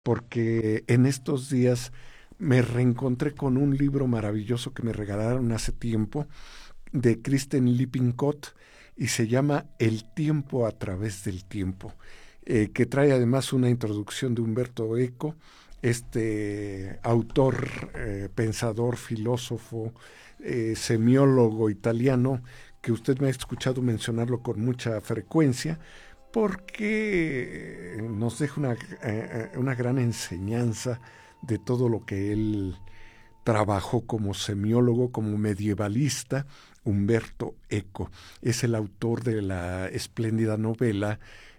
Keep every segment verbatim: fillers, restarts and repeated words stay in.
porque en estos días me reencontré con un libro maravilloso que me regalaron hace tiempo de Kristen Lippincott y se llama El tiempo a través del tiempo, eh, que trae además una introducción de Umberto Eco, este autor, eh, pensador, filósofo, eh, semiólogo italiano, que usted me ha escuchado mencionarlo con mucha frecuencia, porque nos deja una, eh, una gran enseñanza de todo lo que él trabajó como semiólogo, como medievalista. Umberto Eco es el autor de la espléndida novela.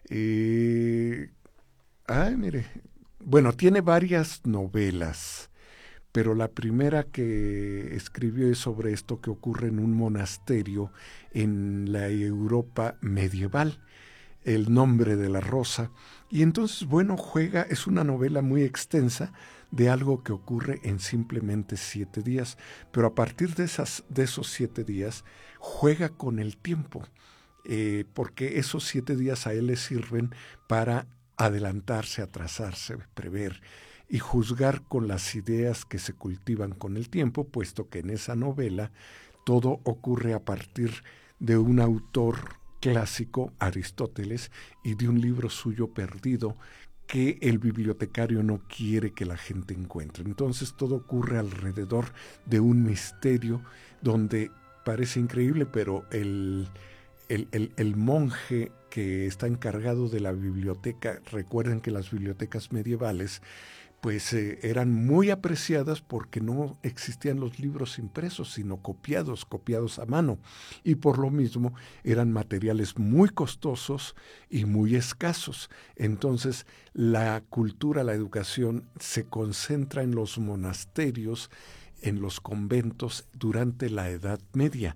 Eh, ay, mire, bueno, tiene varias novelas, pero la primera que escribió es sobre esto que ocurre en un monasterio en la Europa medieval, El nombre de la rosa. Y entonces, bueno, juega, es una novela muy extensa de algo que ocurre en simplemente siete días, pero a partir de, esas, de esos siete días juega con el tiempo, eh, porque esos siete días a él le sirven para adelantarse, atrasarse, prever y juzgar con las ideas que se cultivan con el tiempo, puesto que en esa novela todo ocurre a partir de un autor clásico, Aristóteles, y de un libro suyo perdido que el bibliotecario no quiere que la gente encuentre. Entonces todo ocurre alrededor de un misterio donde parece increíble, pero el, el, el, el monje que está encargado de la biblioteca, recuerden que las bibliotecas medievales pues eh, eran muy apreciadas porque no existían los libros impresos, sino copiados, copiados a mano. Y por lo mismo eran materiales muy costosos y muy escasos. Entonces la cultura, la educación se concentra en los monasterios, en los conventos durante la Edad Media.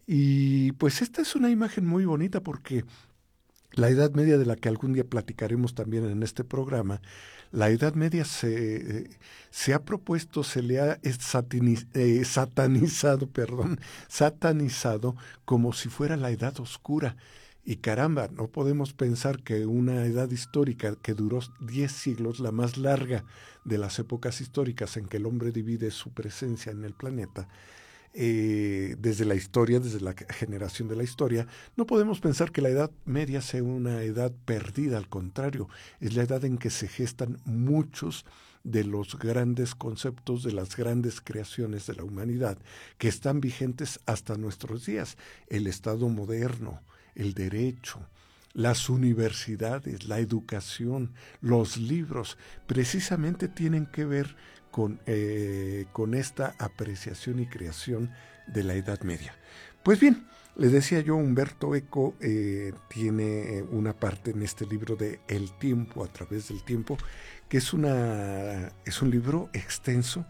Y pues esta es una imagen muy bonita porque la Edad Media, de la que algún día platicaremos también en este programa, la Edad Media se, se ha propuesto, se le ha sataniz, eh, satanizado, perdón, satanizado como si fuera la Edad Oscura. Y caramba, no podemos pensar que una edad histórica que duró diez siglos, la más larga de las épocas históricas en que el hombre divide su presencia en el planeta, Eh, desde la historia, desde la generación de la historia, no podemos pensar que la Edad Media sea una edad perdida, al contrario, es la edad en que se gestan muchos de los grandes conceptos, de las grandes creaciones de la humanidad, que están vigentes hasta nuestros días, el Estado moderno, el derecho, las universidades, la educación, los libros, precisamente tienen que ver Con, eh, con esta apreciación y creación de la Edad Media. Pues bien, les decía yo, Umberto Eco eh, tiene una parte en este libro de El tiempo a través del tiempo, que es, una, es un libro extenso,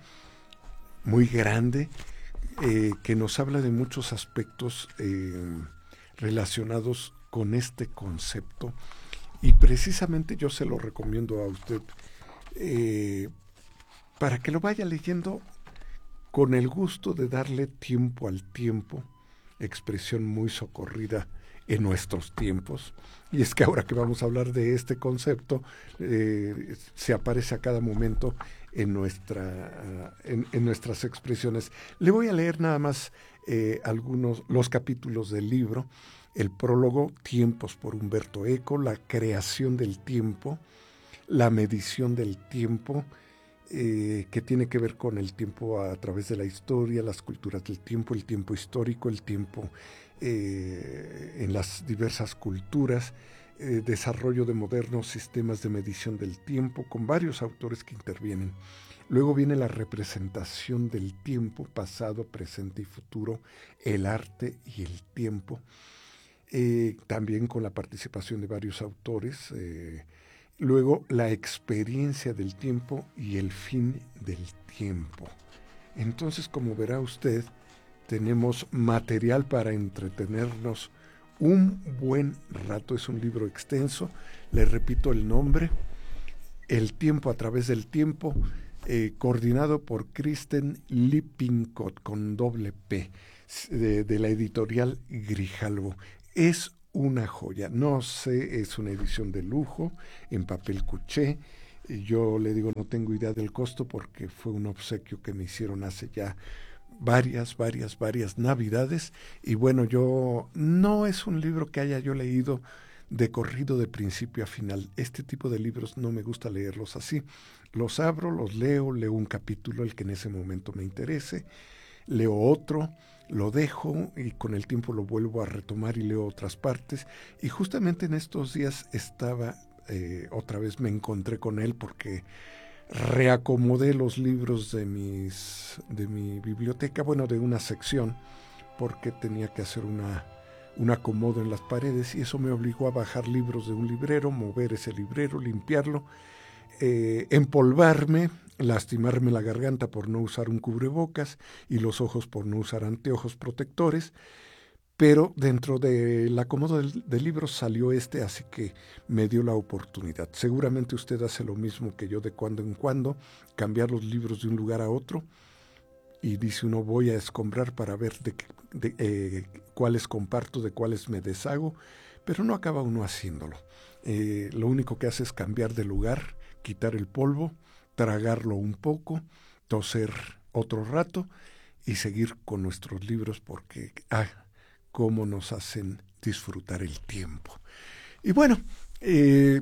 muy grande, eh, que nos habla de muchos aspectos eh, relacionados con este concepto, y precisamente yo se lo recomiendo a usted, eh, para que lo vaya leyendo con el gusto de darle tiempo al tiempo, expresión muy socorrida en nuestros tiempos. Y es que ahora que vamos a hablar de este concepto, eh, se aparece a cada momento en, nuestra, en, en nuestras expresiones. Le voy a leer nada más eh, algunos, los capítulos del libro. El prólogo, Tiempos, por Umberto Eco, la creación del tiempo, la medición del tiempo, Eh, que tiene que ver con el tiempo a, a través de la historia, las culturas del tiempo, el tiempo histórico, el tiempo eh, en las diversas culturas, eh, desarrollo de modernos sistemas de medición del tiempo, con varios autores que intervienen. Luego viene la representación del tiempo, pasado, presente y futuro, el arte y el tiempo, eh, también con la participación de varios autores. Eh, Luego, la experiencia del tiempo y el fin del tiempo. Entonces, como verá usted, tenemos material para entretenernos un buen rato. Es un libro extenso. Le repito el nombre, El tiempo a través del tiempo, eh, coordinado por Kristen Lippincott, con doble P, de, de la editorial Grijalvo. Es una joya, no sé, es una edición de lujo, en papel cuché, Y yo le digo, no tengo idea del costo porque fue un obsequio que me hicieron hace ya varias, varias, varias navidades. Y bueno, yo no es un libro que haya yo leído de corrido de principio a final. Este tipo de libros no me gusta leerlos así. Los abro, los leo, leo un capítulo, el que en ese momento me interese, leo otro, lo dejo y con el tiempo lo vuelvo a retomar y leo otras partes. Y justamente en estos días estaba, eh, otra vez me encontré con él porque reacomodé los libros de, mis, de mi biblioteca, bueno, de una sección, porque tenía que hacer una, un acomodo en las paredes y eso me obligó a bajar libros de un librero, mover ese librero, limpiarlo, eh, empolvarme, lastimarme la garganta por no usar un cubrebocas y los ojos por no usar anteojos protectores, pero dentro del acomodo del, del libro salió este, así que me dio la oportunidad. Seguramente usted hace lo mismo que yo de cuando en cuando, cambiar los libros de un lugar a otro, y dice uno voy a escombrar para ver de, de eh, cuáles comparto, de cuáles me deshago, pero no acaba uno haciéndolo. Eh, lo único que hace es cambiar de lugar, quitar el polvo, tragarlo un poco, toser otro rato y seguir con nuestros libros porque ah, cómo nos hacen disfrutar el tiempo. Y bueno, eh,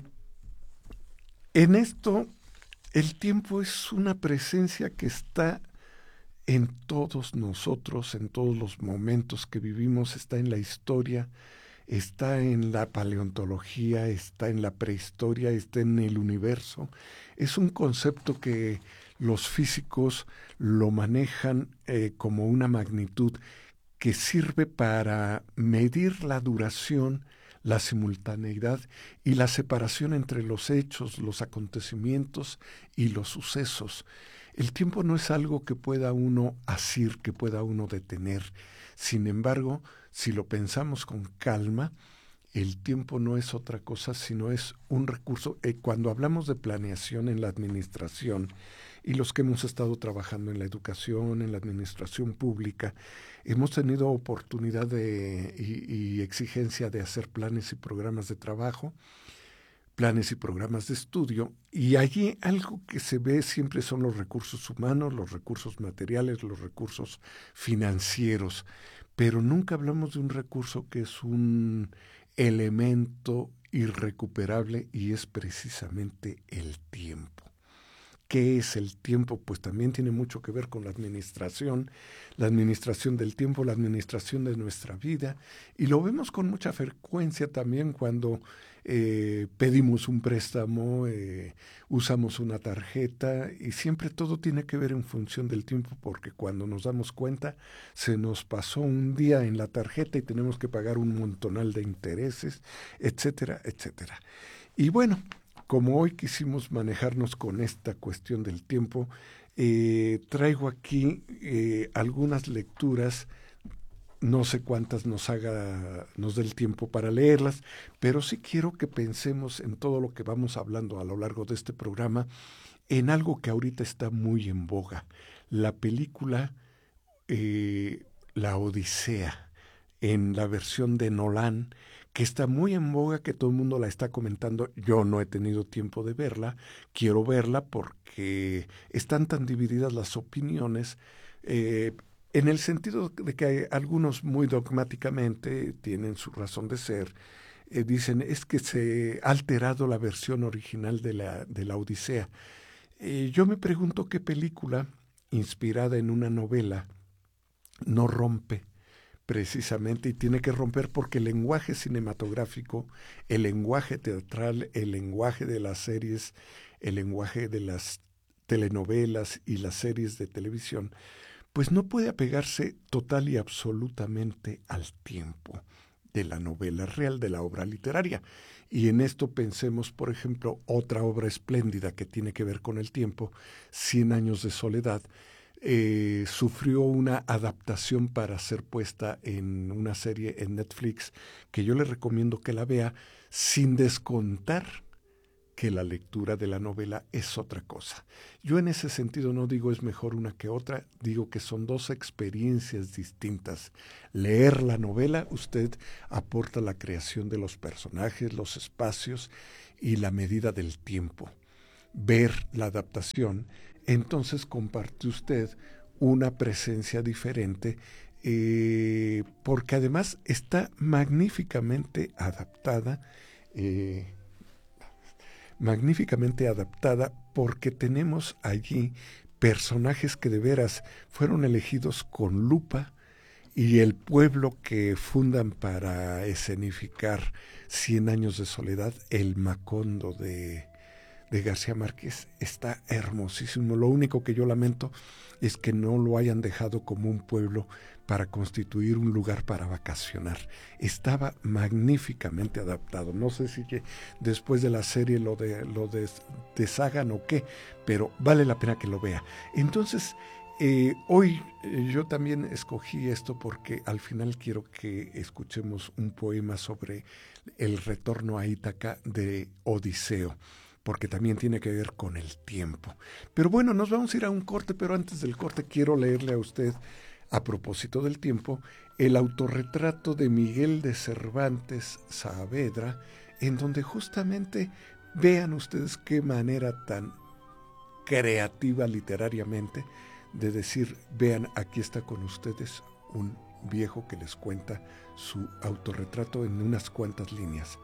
en esto el tiempo es una presencia que está en todos nosotros, en todos los momentos que vivimos, está en la historia, está en la paleontología, está en la prehistoria, está en el universo. Es un concepto que los físicos lo manejan eh, como una magnitud que sirve para medir la duración, la simultaneidad y la separación entre los hechos, los acontecimientos y los sucesos. El tiempo no es algo que pueda uno asir, que pueda uno detener. Sin embargo, si lo pensamos con calma, el tiempo no es otra cosa, sino es un recurso. Eh, cuando hablamos de planeación en la administración, y los que hemos estado trabajando en la educación, en la administración pública, hemos tenido oportunidad de, y, y exigencia de hacer planes y programas de trabajo, planes y programas de estudio, y allí algo que se ve siempre son los recursos humanos, los recursos materiales, los recursos financieros, pero nunca hablamos de un recurso que es un elemento irrecuperable y es precisamente el tiempo. ¿Qué es el tiempo? Pues también tiene mucho que ver con la administración, la administración del tiempo, la administración de nuestra vida, y lo vemos con mucha frecuencia también cuando eh, pedimos un préstamo, eh, usamos una tarjeta, y siempre todo tiene que ver en función del tiempo, porque cuando nos damos cuenta se nos pasó un día en la tarjeta y tenemos que pagar un montonal de intereses, etcétera, etcétera. Y bueno, como hoy quisimos manejarnos con esta cuestión del tiempo, eh, traigo aquí eh, algunas lecturas, no sé cuántas nos haga, nos dé el tiempo para leerlas, pero sí quiero que pensemos en todo lo que vamos hablando a lo largo de este programa, en algo que ahorita está muy en boga, la película eh, La Odisea, en la versión de Nolan, que está muy en boga, que todo el mundo la está comentando. Yo no he tenido tiempo de verla, quiero verla porque están tan divididas las opiniones, eh, en el sentido de que hay algunos muy dogmáticamente tienen su razón de ser, eh, dicen es que se ha alterado la versión original de la, de la Odisea. Eh, yo me pregunto qué película inspirada en una novela no rompe precisamente, y tiene que romper porque el lenguaje cinematográfico, el lenguaje teatral, el lenguaje de las series, el lenguaje de las telenovelas y las series de televisión, pues no puede apegarse total y absolutamente al tiempo de la novela real, de la obra literaria. Y en esto pensemos, por ejemplo, otra obra espléndida que tiene que ver con el tiempo, Cien años de soledad, Eh, sufrió una adaptación para ser puesta en una serie en Netflix que yo le recomiendo que la vea, sin descontar que la lectura de la novela es otra cosa. Yo en ese sentido no digo es mejor una que otra, digo que son dos experiencias distintas. Leer la novela, usted aporta la creación de los personajes, los espacios y la medida del tiempo. ver la adaptación, entonces comparte usted una presencia diferente, eh, porque además está magníficamente adaptada, eh, magníficamente adaptada porque tenemos allí personajes que de veras fueron elegidos con lupa, y el pueblo que fundan para escenificar Cien años de soledad, el Macondo de, de García Márquez, está hermosísimo. Lo único que yo lamento es que no lo hayan dejado como un pueblo para constituir un lugar para vacacionar. Estaba magníficamente adaptado. No sé si que después de la serie lo, de, lo des, deshagan o qué, pero vale la pena que lo vea. Entonces, eh, hoy eh, yo también escogí esto porque al final quiero que escuchemos un poema sobre el retorno a Ítaca de Odiseo, porque también tiene que ver con el tiempo. Pero bueno, nos vamos a ir a un corte, pero antes del corte quiero leerle a usted, a propósito del tiempo, el autorretrato de Miguel de Cervantes Saavedra, en donde justamente vean ustedes qué manera tan creativa literariamente de decir, vean, aquí está con ustedes un viejo que les cuenta su autorretrato en unas cuantas líneas.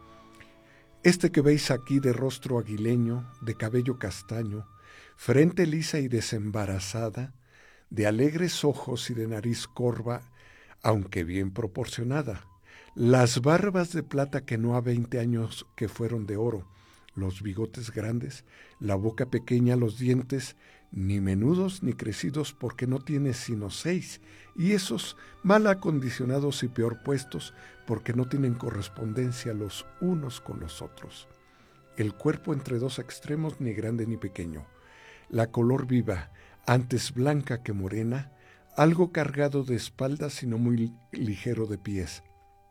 Este que veis aquí de rostro aguileño, de cabello castaño, frente lisa y desembarazada, de alegres ojos y de nariz corva, aunque bien proporcionada, las barbas de plata que no ha veinte años que fueron de oro, los bigotes grandes, la boca pequeña, los dientes ni menudos ni crecidos porque no tiene sino seis, y esos mal acondicionados y peor puestos porque no tienen correspondencia los unos con los otros. El cuerpo entre dos extremos, ni grande ni pequeño, la color viva, antes blanca que morena, algo cargado de espaldas y no muy ligero de pies.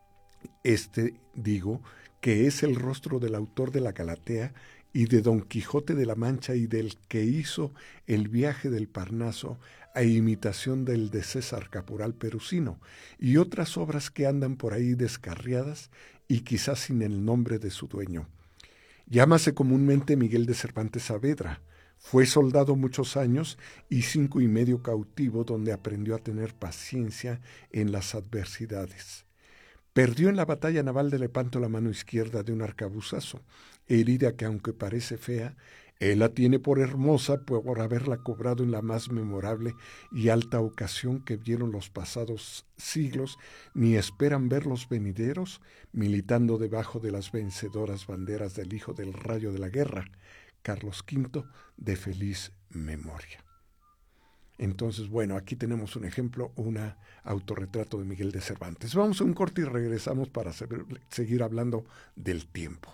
Este, digo, que es el rostro del autor de la Galatea y de Don Quijote de la Mancha y del que hizo el viaje del Parnaso a imitación del de César Caporal Perusino y otras obras que andan por ahí descarriadas y quizás sin el nombre de su dueño. Llámase comúnmente Miguel de Cervantes Saavedra. Fue soldado muchos años y cinco y medio cautivo, donde aprendió a tener paciencia en las adversidades. Perdió en la batalla naval de Lepanto la mano izquierda de un arcabuzazo, herida que aunque parece fea, él la tiene por hermosa por haberla cobrado en la más memorable y alta ocasión que vieron los pasados siglos, ni esperan ver los venideros, militando debajo de las vencedoras banderas del hijo del rayo de la guerra, Carlos quinto, de feliz memoria. Entonces, bueno, aquí tenemos un ejemplo, un autorretrato de Miguel de Cervantes. Vamos a un corte y regresamos para seguir hablando del tiempo.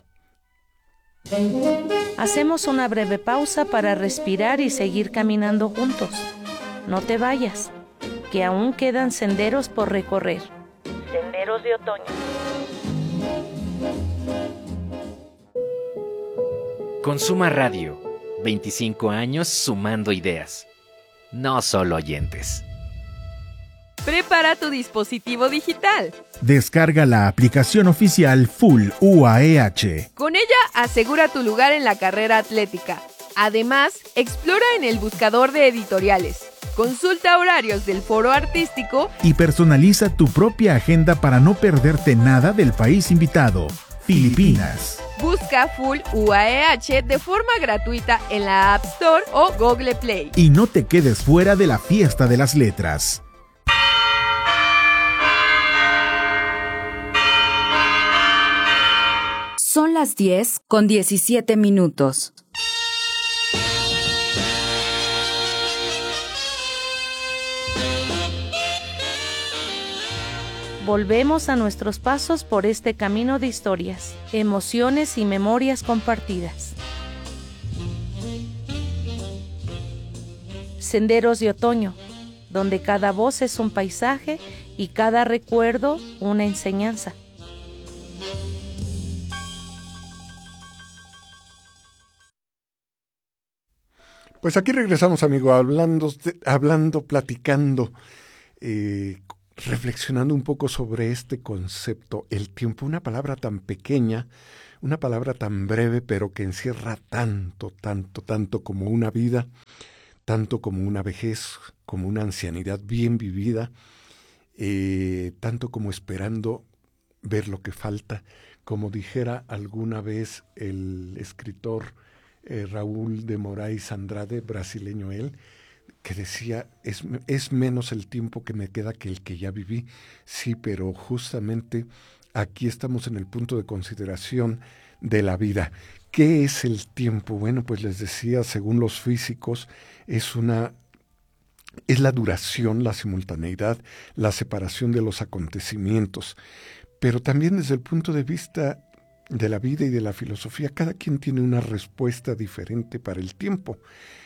Hacemos una breve pausa para respirar y seguir caminando juntos. No te vayas, que aún quedan senderos por recorrer. Senderos de otoño. Consuma Radio, veinticinco años sumando ideas, no solo oyentes. Prepara tu dispositivo digital. Descarga la aplicación oficial Full U A E H. Con ella asegura tu lugar en la carrera atlética. Además, explora en el buscador de editoriales. Consulta horarios del foro artístico y personaliza tu propia agenda para no perderte nada del país invitado, Filipinas. Busca Full U A E H de forma gratuita en la App Store o Google Play. Y no te quedes fuera de la fiesta de las letras. Son las diez con diecisiete minutos. Volvemos a nuestros pasos por este camino de historias, emociones y memorias compartidas. Senderos de otoño, donde cada voz es un paisaje y cada recuerdo una enseñanza. Pues aquí regresamos, amigo, hablando, hablando platicando, eh, reflexionando un poco sobre este concepto, el tiempo, una palabra tan pequeña, una palabra tan breve, pero que encierra tanto, tanto, tanto como una vida, tanto como una vejez, como una ancianidad bien vivida, eh, tanto como esperando ver lo que falta, como dijera alguna vez el escritor eh, Raúl de Moraes Andrade, brasileño él, que decía, es, es menos el tiempo que me queda que el que ya viví. Sí, pero justamente aquí estamos en el punto de consideración de la vida. ¿Qué es el tiempo? Bueno, pues les decía, según los físicos, es una es la duración, la simultaneidad, la separación de los acontecimientos. Pero también desde el punto de vista de la vida y de la filosofía, cada quien tiene una respuesta diferente para el tiempo.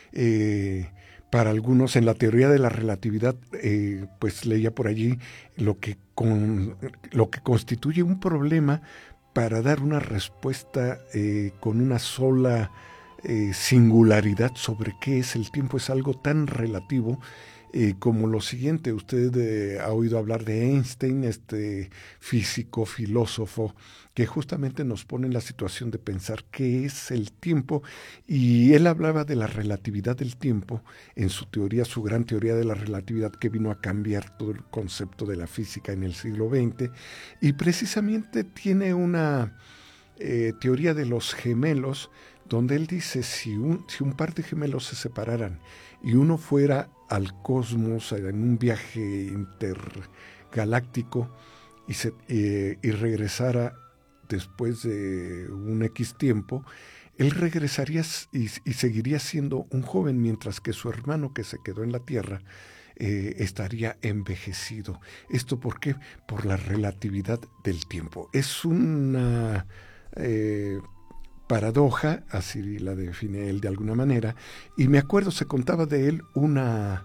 Eh, para algunos, en la teoría de la relatividad, eh, pues leía por allí lo que, con, lo que constituye un problema para dar una respuesta eh, con una sola eh, singularidad sobre qué es el tiempo. Es algo tan relativo eh, como lo siguiente. Usted eh, ha oído hablar de Einstein, este físico, filósofo, que justamente nos pone en la situación de pensar qué es el tiempo, y él hablaba de la relatividad del tiempo en su teoría, su gran teoría de la relatividad, que vino a cambiar todo el concepto de la física en el siglo veinte, y precisamente tiene una eh, teoría de los gemelos, donde él dice, si un, si un par de gemelos se separaran y uno fuera al cosmos en un viaje intergaláctico y, se, eh, y regresara después de un X tiempo, él regresaría y, y seguiría siendo un joven, mientras que su hermano que se quedó en la Tierra eh, estaría envejecido. ¿Esto por qué? Por la relatividad del tiempo. Es una eh, paradoja, así la define él de alguna manera, y me acuerdo, se contaba de él una...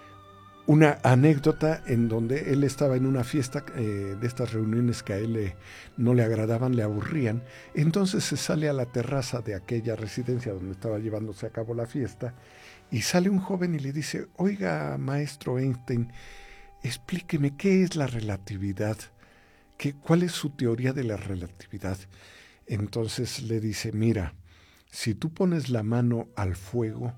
Una anécdota en donde él estaba en una fiesta eh, de estas reuniones que a él le, no le agradaban, le aburrían. Entonces se sale a la terraza de aquella residencia donde estaba llevándose a cabo la fiesta, y sale un joven y le dice, oiga, maestro Einstein, explíqueme qué es la relatividad, ¿Qué, cuál es su teoría de la relatividad. Entonces le dice, mira, si tú pones la mano al fuego,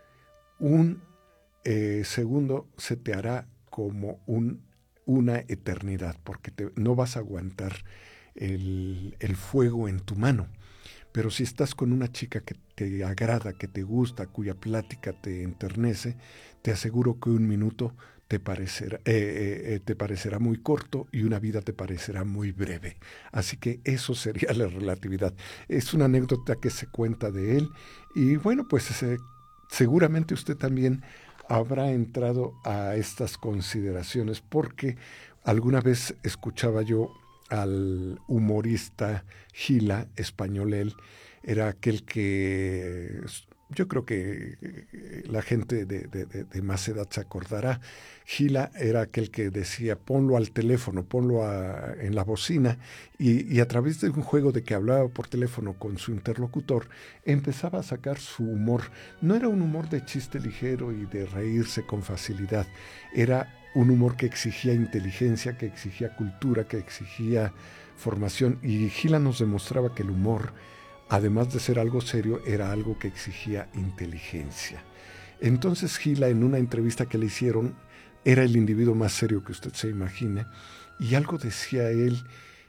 un Eh, segundo se te hará como un, una eternidad, porque te, no vas a aguantar el, el fuego en tu mano. Pero si estás con una chica que te agrada, que te gusta, cuya plática te enternece, te aseguro que un minuto te parecerá, eh, eh, te parecerá muy corto y una vida te parecerá muy breve. Así que eso sería la relatividad. Es una anécdota que se cuenta de él, y bueno, pues eh, seguramente usted también habrá entrado a estas consideraciones, porque alguna vez escuchaba yo al humorista Gila, español él, era aquel que yo creo que la gente de, de, de, de más edad se acordará. Gila era aquel que decía, ponlo al teléfono, ponlo a, en la bocina, y, y a través de un juego de que hablaba por teléfono con su interlocutor, empezaba a sacar su humor. No era un humor de chiste ligero y de reírse con facilidad, era un humor que exigía inteligencia, que exigía cultura, que exigía formación, y Gila nos demostraba que el humor, además de ser algo serio, era algo que exigía inteligencia. Entonces Gila, en una entrevista que le hicieron, era el individuo más serio que usted se imagine, y algo decía él,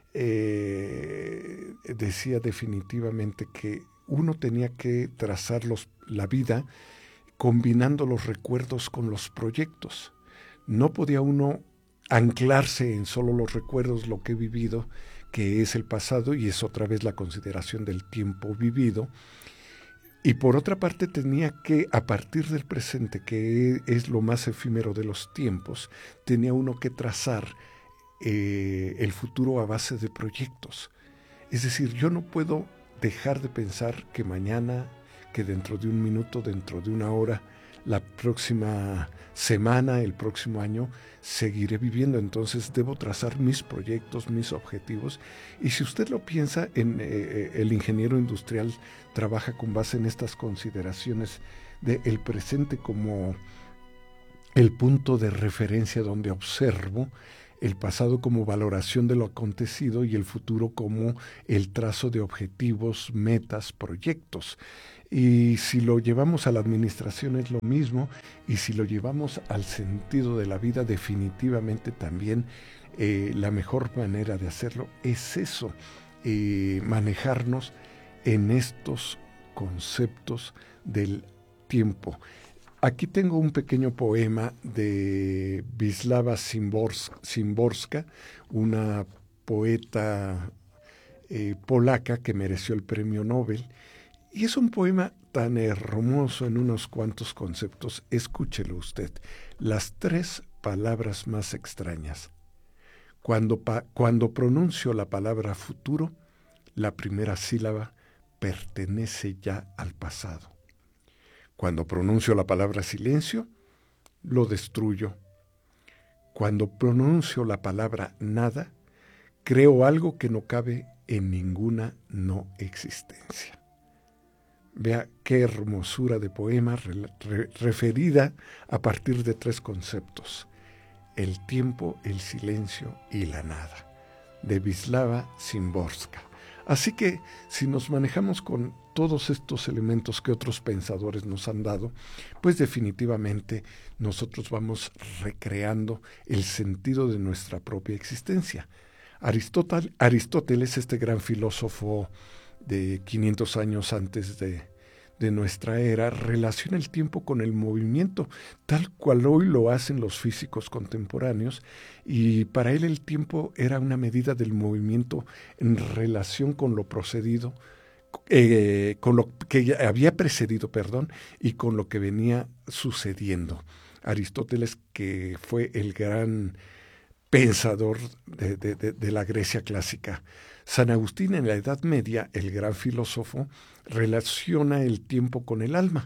eh, decía definitivamente que uno tenía que trazar los, la vida combinando los recuerdos con los proyectos. No podía uno anclarse en solo los recuerdos, lo que he vivido, que es el pasado, y es otra vez la consideración del tiempo vivido. Y por otra parte tenía que, a partir del presente, que es lo más efímero de los tiempos, tenía uno que trazar eh, el futuro a base de proyectos. Es decir, yo no puedo dejar de pensar que mañana, que dentro de un minuto, dentro de una hora, la próxima semana, el próximo año, seguiré viviendo. Entonces debo trazar mis proyectos, mis objetivos. Y si usted lo piensa, en, eh, el ingeniero industrial trabaja con base en estas consideraciones del presente como el punto de referencia donde observo el pasado como valoración de lo acontecido y el futuro como el trazo de objetivos, metas, proyectos. Y si lo llevamos a la administración es lo mismo, y si lo llevamos al sentido de la vida, definitivamente también eh, la mejor manera de hacerlo es eso, eh, manejarnos en estos conceptos del tiempo. Aquí tengo un pequeño poema de Wisława Szymborska, una poeta eh, polaca que mereció el premio Nobel. Y es un poema tan hermoso en unos cuantos conceptos. Escúchelo usted. Las tres palabras más extrañas. Cuando, pa- cuando pronuncio la palabra futuro, la primera sílaba pertenece ya al pasado. Cuando pronuncio la palabra silencio, lo destruyo. Cuando pronuncio la palabra nada, creo algo que no cabe en ninguna no existencia. Vea qué hermosura de poema re, re, referida a partir de tres conceptos: el tiempo, el silencio y la nada, de Wisława Szymborska. Así que si nos manejamos con todos estos elementos que otros pensadores nos han dado, pues definitivamente nosotros vamos recreando el sentido de nuestra propia existencia. Aristóteles, Aristóteles este gran filósofo de quinientos años antes de, de nuestra era, relaciona el tiempo con el movimiento, tal cual hoy lo hacen los físicos contemporáneos, y para él el tiempo era una medida del movimiento en relación con lo procedido, eh, con lo que había precedido, perdón, y con lo que venía sucediendo. Aristóteles, que fue el gran pensador de, de, de, de la Grecia clásica. San Agustín, en la Edad Media, el gran filósofo, relaciona el tiempo con el alma.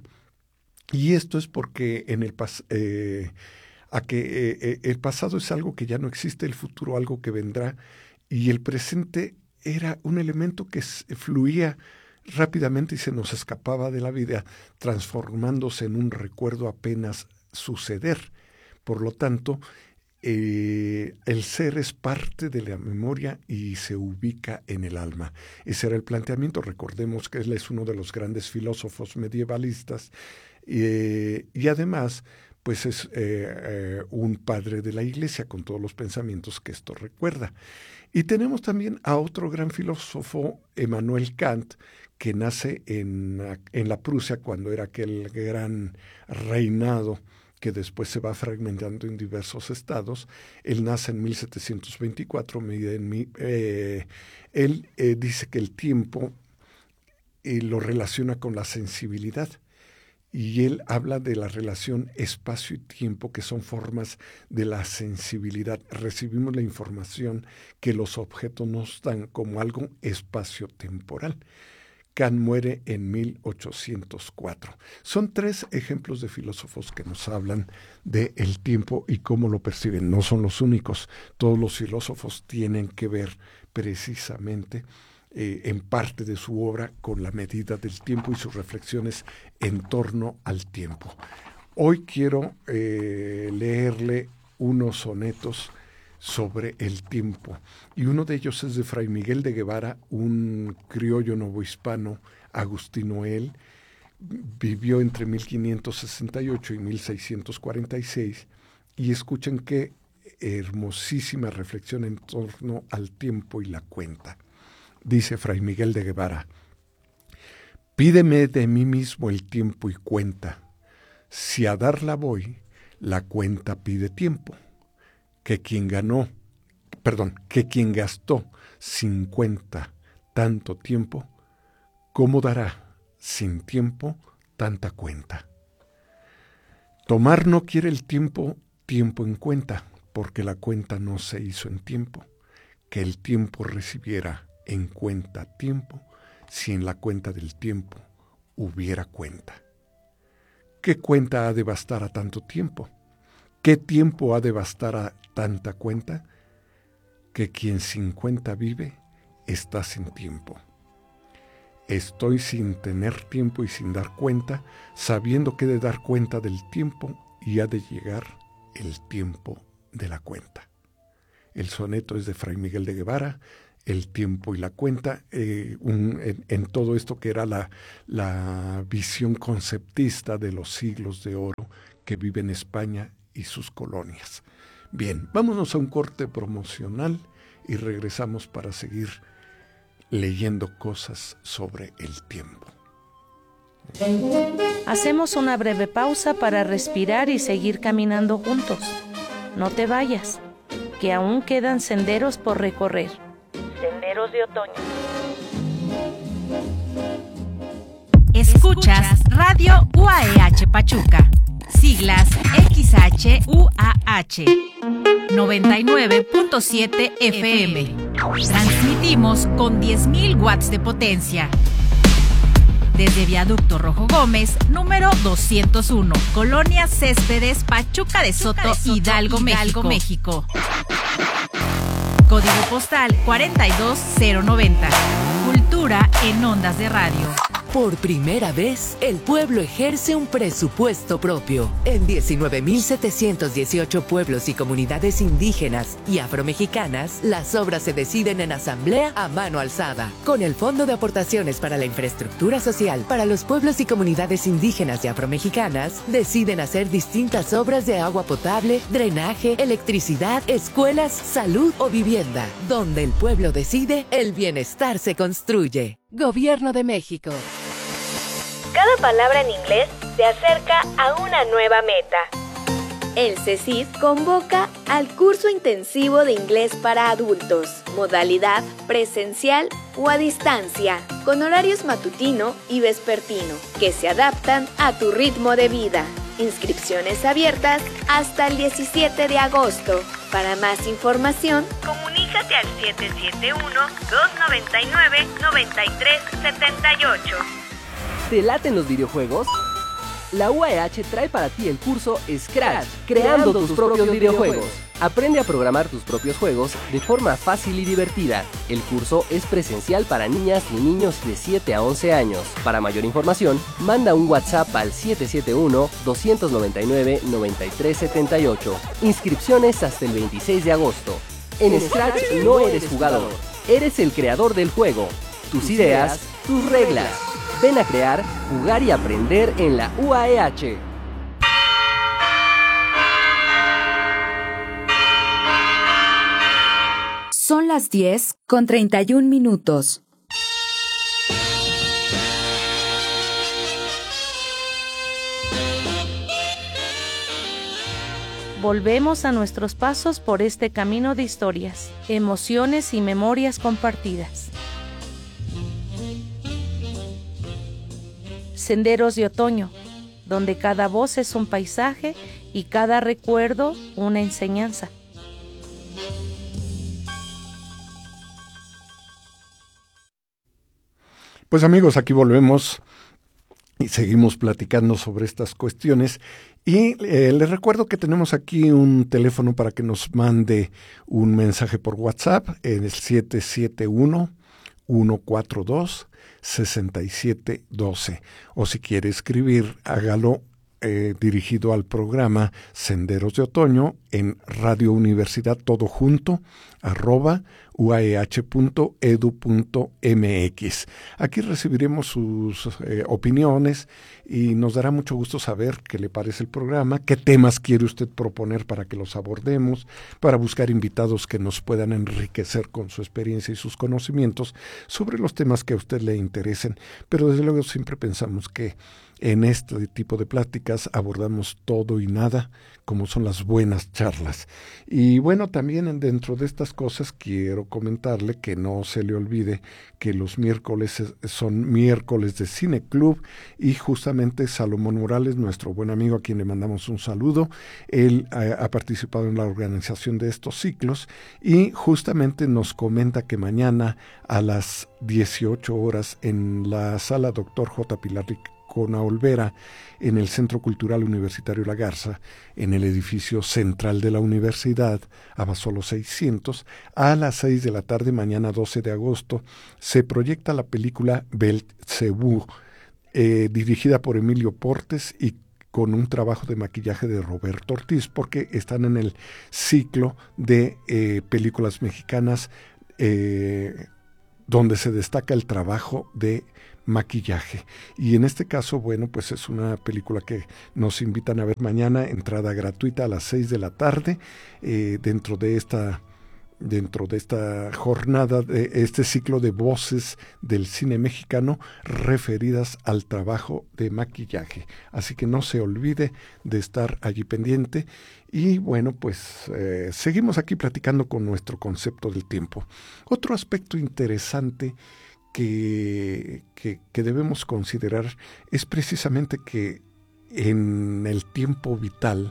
Y esto es porque en el, pas- eh, a que, eh, el pasado es algo que ya no existe, el futuro algo que vendrá, y el presente era un elemento que fluía rápidamente y se nos escapaba de la vida, transformándose en un recuerdo apenas suceder. Por lo tanto, Eh, el ser es parte de la memoria y se ubica en el alma. Ese era el planteamiento. Recordemos que él es uno de los grandes filósofos medievalistas eh, y además pues es eh, eh, un padre de la Iglesia con todos los pensamientos que esto recuerda. Y tenemos también a otro gran filósofo, Emmanuel Kant, que nace en, en la Prusia cuando era aquel gran reinado que después se va fragmentando en diversos estados. Él nace en mil setecientos veinticuatro, eh, él eh, dice que el tiempo eh, lo relaciona con la sensibilidad, y él habla de la relación espacio y tiempo, que son formas de la sensibilidad. Recibimos la información que los objetos nos dan como algo espacio-temporal. Kant muere en mil ochocientos cuatro. Son tres ejemplos de filósofos que nos hablan del tiempo y cómo lo perciben. No son los únicos. Todos los filósofos tienen que ver precisamente eh, en parte de su obra con la medida del tiempo y sus reflexiones en torno al tiempo. Hoy quiero eh, leerle unos sonetos sobre el tiempo, y uno de ellos es de Fray Miguel de Guevara, un criollo novohispano agustino. Él vivió entre mil quinientos sesenta y ocho y mil seiscientos cuarenta y seis, y escuchen qué hermosísima reflexión en torno al tiempo y la cuenta. Dice Fray Miguel de Guevara: pídeme de mí mismo el tiempo y cuenta, si a darla voy, la cuenta pide tiempo. Que quien ganó, perdón, que quien gastó sin cuenta tanto tiempo, ¿cómo dará sin tiempo tanta cuenta? Tomar no quiere el tiempo, tiempo en cuenta, porque la cuenta no se hizo en tiempo. Que el tiempo recibiera en cuenta tiempo, si en la cuenta del tiempo hubiera cuenta. ¿Qué cuenta ha de bastar a tanto tiempo? ¿Qué tiempo ha de bastar a tanta cuenta? Que quien sin cuenta vive, está sin tiempo. Estoy sin tener tiempo y sin dar cuenta, sabiendo que he de dar cuenta del tiempo y ha de llegar el tiempo de la cuenta. El soneto es de Fray Miguel de Guevara, El tiempo y la cuenta, eh, un, en, en todo esto que era la, la visión conceptista de los siglos de oro que viven España y sus colonias. Bien, vámonos a un corte promocional y regresamos para seguir leyendo cosas sobre el tiempo. Hacemos una breve pausa para respirar y seguir caminando juntos. No te vayas, que aún quedan senderos por recorrer. Senderos de otoño. Escuchas Radio U A E H Pachuca. Siglas X H U A H. noventa y nueve punto siete F M. Transmitimos con diez mil watts de potencia. Desde Viaducto Rojo Gómez, número doscientos uno, Colonia Céspedes, Pachuca de Soto, Pachuca de Soto Hidalgo, Hidalgo, México. Código postal cuarenta y dos cero noventa. Cultura en ondas de radio. Por primera vez, el pueblo ejerce un presupuesto propio. En diecinueve mil setecientos dieciocho pueblos y comunidades indígenas y afromexicanas, las obras se deciden en asamblea a mano alzada. Con el Fondo de Aportaciones para la Infraestructura Social para los pueblos y comunidades indígenas y afromexicanas, deciden hacer distintas obras de agua potable, drenaje, electricidad, escuelas, salud o vivienda. Donde el pueblo decide, el bienestar se construye. Gobierno de México. Cada palabra en inglés te acerca a una nueva meta. El CECID convoca al curso intensivo de inglés para adultos, modalidad presencial o a distancia, con horarios matutino y vespertino, que se adaptan a tu ritmo de vida. Inscripciones abiertas hasta el diecisiete de agosto. Para más información, comunícate al siete siete uno, dos nueve nueve, nueve tres siete ocho. ¿Te laten los videojuegos? La U A E H trae para ti el curso Scratch, creando tus propios videojuegos. Aprende a programar tus propios juegos de forma fácil y divertida. El curso es presencial para niñas y niños de siete a once años. Para mayor información, manda un WhatsApp al siete siete uno, dos nueve nueve, nueve tres siete ocho. Inscripciones hasta el veintiséis de agosto. En Scratch no eres jugador, eres el creador del juego. Tus ideas, tus reglas. Ven a crear, jugar y aprender en la U A E H. Son las diez con treinta y un minutos. Volvemos a nuestros pasos por este camino de historias, emociones y memorias compartidas. Senderos de otoño, donde cada voz es un paisaje y cada recuerdo una enseñanza. Pues amigos, aquí volvemos y seguimos platicando sobre estas cuestiones. Y eh, les recuerdo que tenemos aquí un teléfono para que nos mande un mensaje por WhatsApp en el siete siete uno, uno cuatro dos, seis siete uno dos. O si quiere escribir, hágalo eh, dirigido al programa Senderos de Otoño en Radio Universidad todo junto, arroba uaeh punto edu punto mx. Aquí recibiremos sus eh, opiniones y nos dará mucho gusto saber qué le parece el programa, qué temas quiere usted proponer para que los abordemos, para buscar invitados que nos puedan enriquecer con su experiencia y sus conocimientos sobre los temas que a usted le interesen. Pero desde luego siempre pensamos que en este tipo de pláticas abordamos todo y nada, como son las buenas charlas. Y bueno, también dentro de estas cosas quiero comentarle que no se le olvide que los miércoles son miércoles de Cine Club y justamente Salomón Morales, nuestro buen amigo a quien le mandamos un saludo, él ha, ha participado en la organización de estos ciclos y justamente nos comenta que mañana a las dieciocho horas en la sala Doctor J. Pilar Ricona Olvera, en el Centro Cultural Universitario La Garza, en el edificio central de la universidad, Abasolo seiscientos, a las seis de la tarde, mañana doce de agosto, se proyecta la película Belcebú, eh, dirigida por Emilio Portes y con un trabajo de maquillaje de Roberto Ortiz, porque están en el ciclo de eh, películas mexicanas eh, donde se destaca el trabajo de maquillaje. Y en este caso, bueno, pues es una película que nos invitan a ver mañana, entrada gratuita a las seis de la tarde, eh, dentro de esta dentro de esta jornada, de este ciclo de voces del cine mexicano referidas al trabajo de maquillaje. Así que no se olvide de estar allí pendiente. Y bueno, pues eh, seguimos aquí platicando con nuestro concepto del tiempo. Otro aspecto interesante que, que, que debemos considerar es precisamente que en el tiempo vital,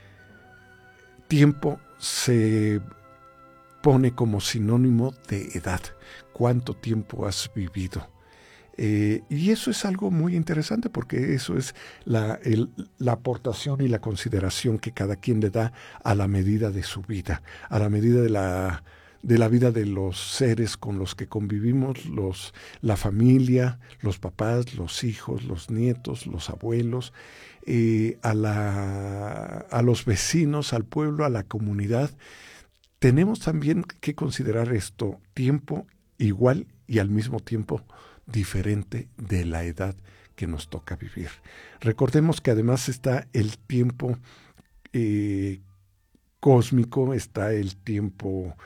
tiempo se pone como sinónimo de edad. ¿Cuánto tiempo has vivido? Eh, y eso es algo muy interesante, porque eso es la, el, la aportación y la consideración que cada quien le da a la medida de su vida, a la medida de la, de la vida de los seres con los que convivimos, los, la familia, los papás, los hijos, los nietos, los abuelos, eh, a, la, a los vecinos, al pueblo, a la comunidad. Tenemos también que considerar esto, tiempo igual y al mismo tiempo diferente de la edad que nos toca vivir. Recordemos que además está el tiempo eh, cósmico, está el tiempo,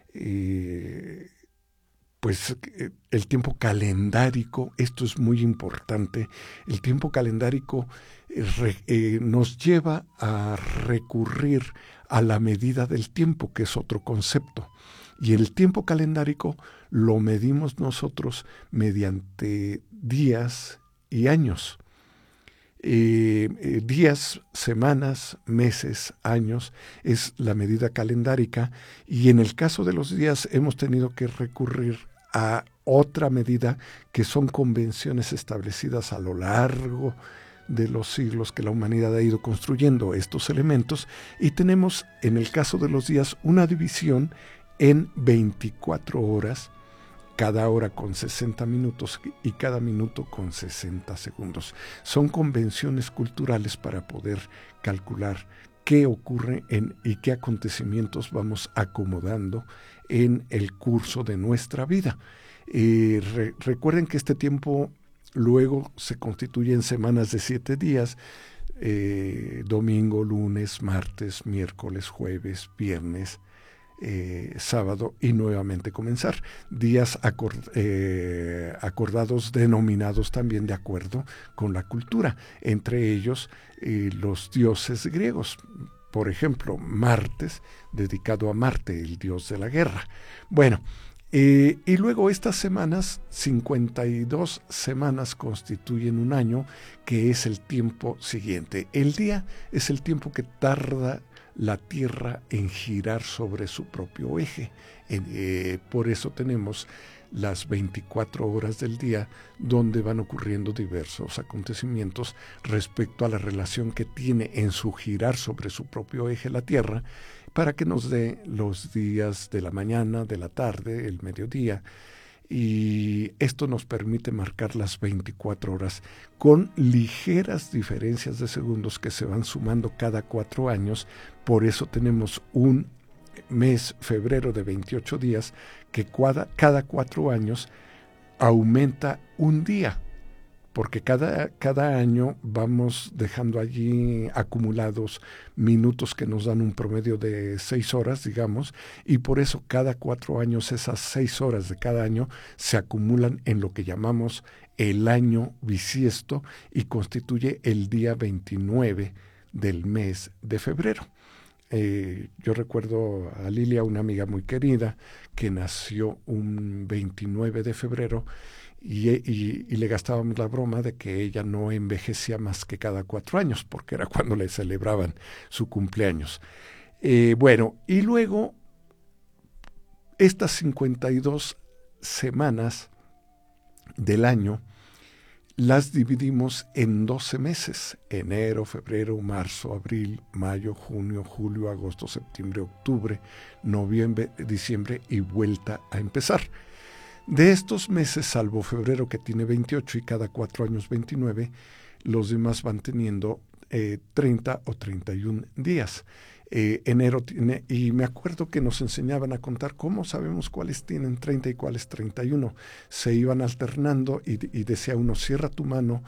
eh, pues el tiempo calendárico. Esto es muy importante. El tiempo calendárico eh, re, eh, nos lleva a recurrir a la medida del tiempo, que es otro concepto. Y el tiempo calendárico lo medimos nosotros mediante días y años. Eh, eh, días, semanas, meses, años es la medida calendárica, y en el caso de los días hemos tenido que recurrir a otra medida, que son convenciones establecidas a lo largo de los siglos que la humanidad ha ido construyendo estos elementos, y tenemos en el caso de los días una división en veinticuatro horas, cada hora con sesenta minutos y cada minuto con sesenta segundos. Son convenciones culturales para poder calcular qué ocurre en, y qué acontecimientos vamos acomodando en el curso de nuestra vida. Eh, re, recuerden que este tiempo luego se constituye en semanas de siete días, eh, domingo, lunes, martes, miércoles, jueves, viernes, eh, sábado, y nuevamente comenzar. Días acord, eh, acordados, denominados también de acuerdo con la cultura, entre ellos eh, los dioses griegos. Por ejemplo, martes, dedicado a Marte, el dios de la guerra. Bueno, Eh, y luego estas semanas, cincuenta y dos semanas constituyen un año, que es el tiempo siguiente. El día es el tiempo que tarda la Tierra en girar sobre su propio eje. Eh, por eso tenemos las veinticuatro horas del día, donde van ocurriendo diversos acontecimientos respecto a la relación que tiene en su girar sobre su propio eje la Tierra, para que nos dé los días de la mañana, de la tarde, el mediodía. Y esto nos permite marcar las veinticuatro horas con ligeras diferencias de segundos que se van sumando cada cuatro años. Por eso tenemos un mes, febrero, de veintiocho días, que cada, cada cuatro años aumenta un día, porque cada, cada año vamos dejando allí acumulados minutos que nos dan un promedio de seis horas, digamos, y por eso cada cuatro años esas seis horas de cada año se acumulan en lo que llamamos el año bisiesto, y constituye el día veintinueve del mes de febrero. Eh, yo recuerdo a Lilia, una amiga muy querida, que nació un veintinueve de febrero, Y, y, y le gastábamos la broma de que ella no envejecía más que cada cuatro años, porque era cuando le celebraban su cumpleaños. Eh, bueno, y luego estas cincuenta y dos semanas del año las dividimos en doce meses: enero, febrero, marzo, abril, mayo, junio, julio, agosto, septiembre, octubre, noviembre, diciembre, y vuelta a empezar. De estos meses, salvo febrero, que tiene veintiocho y cada cuatro años veintinueve, los demás van teniendo eh, treinta o treinta y un días. Eh, enero tiene, y me acuerdo que nos enseñaban a contar cómo sabemos cuáles tienen treinta y cuáles treinta y uno. Se iban alternando y, y decía uno, cierra tu mano,